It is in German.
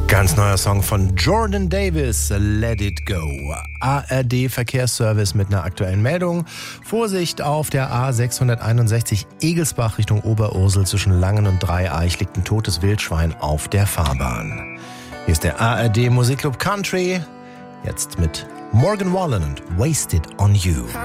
Ganz neuer Song von Jordan Davis, Let It Go. ARD Verkehrsservice mit einer aktuellen Meldung. Vorsicht auf der A661 Egelsbach Richtung Oberursel zwischen Langen und Dreieich liegt ein totes Wildschwein auf der Fahrbahn. Hier ist der ARD Musikclub Country, jetzt mit Morgan Wallen und Wasted on You.